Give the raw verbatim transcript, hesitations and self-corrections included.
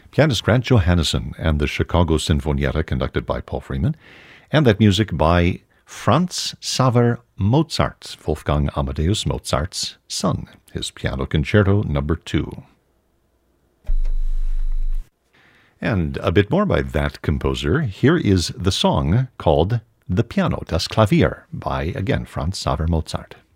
pianist Grant Johannesson and the Chicago Sinfonietta conducted by Paul Freeman, and that music by Franz Xaver Mozart, Wolfgang Amadeus Mozart's son, his Piano Concerto number two. And a bit more by that composer. Here is the song called The Piano, Das Klavier, by, again, Franz Xaver Mozart.